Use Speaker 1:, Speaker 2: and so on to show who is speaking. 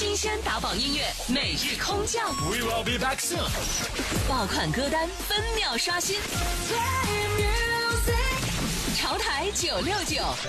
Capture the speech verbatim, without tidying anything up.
Speaker 1: 新鲜打榜音乐每日空降
Speaker 2: We will be back soon。
Speaker 1: 爆款歌单分秒刷新，潮台九六九。